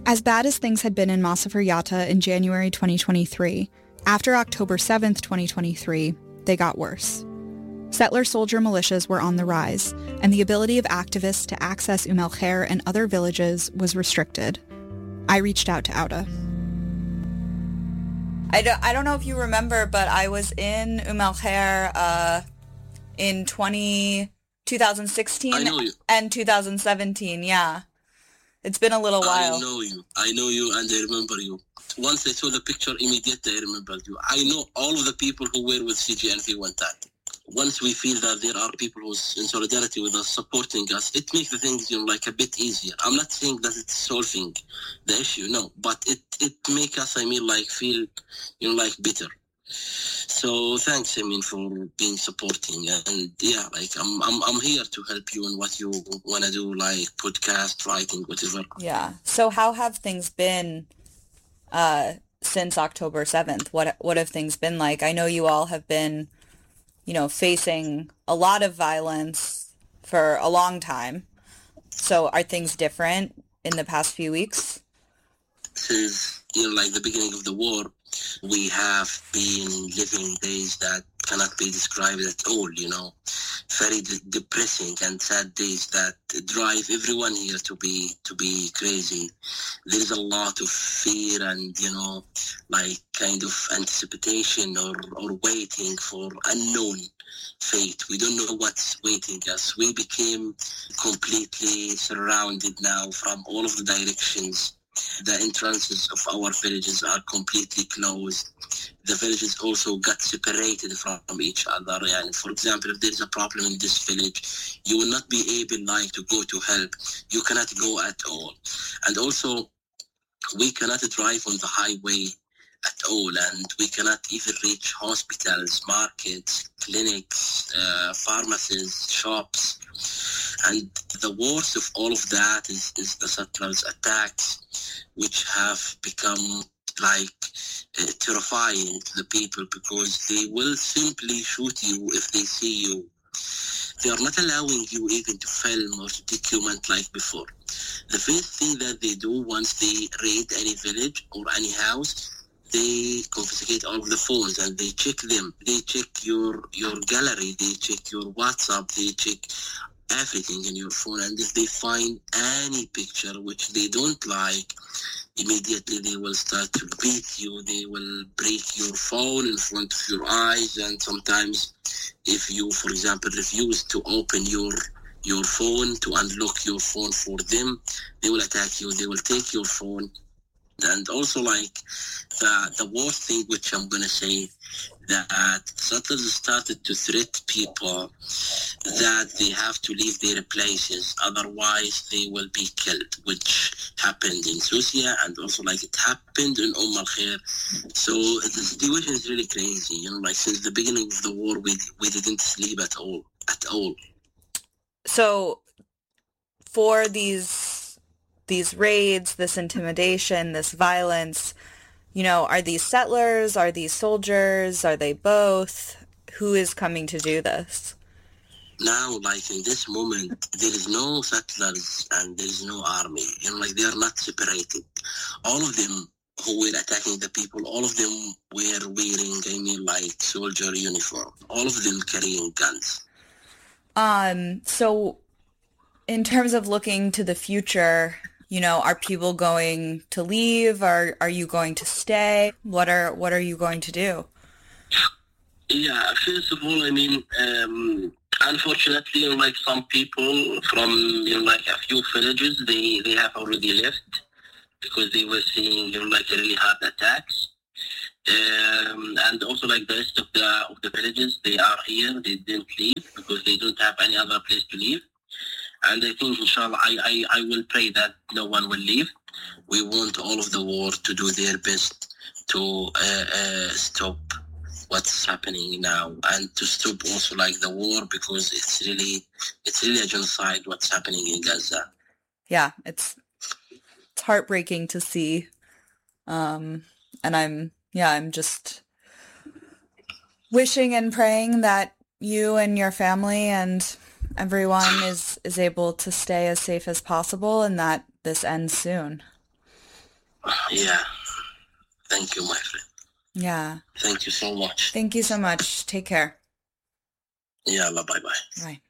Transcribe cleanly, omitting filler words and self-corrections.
As bad as things had been in Masafer Yatta in January 2023, after October 7th, 2023, they got worse. Settler soldier militias were on the rise, and the ability of activists to access Umm el-Khair and other villages was restricted. I reached out to Auda. I don't know if you remember, but I was in Umm el-Khair in 2016 and 2017, yeah. It's been a little while. I know you and I remember you. Once I saw the picture, immediately I remembered you. I know all of the people who were with CGNV one time. Once we feel that there are people who's in solidarity with us, supporting us, it makes the things, like a bit easier. I'm not saying that it's solving the issue, no, but it makes us, feel, better. So thanks, for being supporting, and yeah, I'm here to help you in what you want to do, podcast, writing, whatever. Yeah. So how have things been since October 7th? What have things been like? I know you all have been, facing a lot of violence for a long time. So are things different in the past few weeks? Since, the beginning of the war, we have been living days that cannot be described at all, very depressing and sad days that drive everyone here to be crazy. There is a lot of fear and, kind of anticipation or waiting for unknown fate. We don't know what's waiting us. We became completely surrounded now from all of the directions. The entrances of our villages are completely closed. The villages also got separated from each other. And for example, if there's a problem in this village, you will not be able to go to help. You cannot go at all. And also, we cannot drive on the highway at all, and we cannot even reach hospitals, markets, clinics, pharmacies, shops. And the worst of all of that is the settlers' attacks, which have become terrifying to the people, because they will simply shoot you if they see you. They are not allowing you even to film or to document like before. The first thing that they do once they raid any village or any house, they confiscate all of the phones and they check them. They check your gallery, they check your WhatsApp, they check everything in your phone. And if they find any picture which they don't like, immediately they will start to beat you. They will break your phone in front of your eyes. And sometimes if you, for example, refuse to open your phone, to unlock your phone for them, they will attack you. They will take your phone. And also, the worst thing, which I'm going to say, that settlers started to threat people that they have to leave their places, otherwise they will be killed, which happened in Susia, and also it happened in el-Khair. So the situation is really crazy. Since the beginning of the war, we didn't sleep at all. So for these raids, this intimidation, this violence, are these settlers? Are these soldiers? Are they both? Who is coming to do this? Now, in this moment, there is no settlers and there is no army. They are not separated. All of them who were attacking the people, all of them were wearing, soldier uniform. All of them carrying guns. So in terms of looking to the future, are people going to leave? Are you going to stay? What are you going to do? Yeah, first of all, unfortunately, some people from a few villages, they have already left because they were seeing really hard attacks. And also the rest of the villages, they are here. They didn't leave because they don't have any other place to live. And I think, inshallah, I will pray that no one will leave. We want all of the world to do their best to stop what's happening now, and to stop also the war, because it's really a genocide what's happening in Gaza. Yeah, it's heartbreaking to see. And I'm just wishing and praying that you and your family and everyone is able to stay as safe as possible, and that this ends soon. Yeah. Thank you, my friend. Yeah. Thank you so much. Thank you so much. Take care. Yeah, bye-bye. Bye.